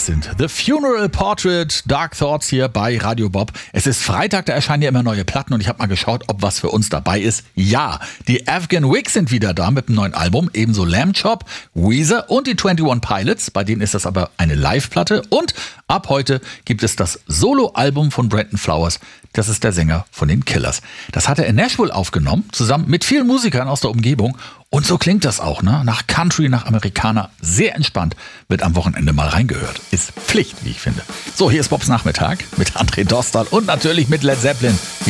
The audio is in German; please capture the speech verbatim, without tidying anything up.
sind The Funeral Portrait, Dark Thoughts hier bei Radio Bob. Es ist Freitag, da erscheinen ja immer neue Platten und ich habe mal geschaut, ob was für uns dabei ist. Ja, die Afghan Wigs sind wieder da mit einem neuen Album, ebenso Lamb Chop, Weezer und die einundzwanzig Pilots, bei denen ist das aber eine Live-Platte. Und ab heute gibt es das Solo-Album von Brandon Flowers. Das ist der Sänger von den Killers. Das hat er in Nashville aufgenommen, zusammen mit vielen Musikern aus der Umgebung. Und so klingt das auch, ne? Nach Country, nach Amerikaner. Sehr entspannt. Wird am Wochenende mal reingehört. Ist Pflicht, wie ich finde. So, hier ist Bobs Nachmittag mit André Dostal und natürlich mit Led Zeppelin.